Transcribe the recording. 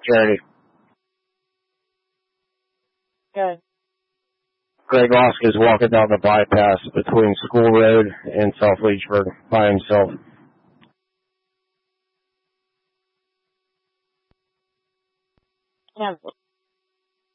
Charity. Good. Greg Oscar is walking down the bypass between School Road and South Leechburg by himself. Yeah,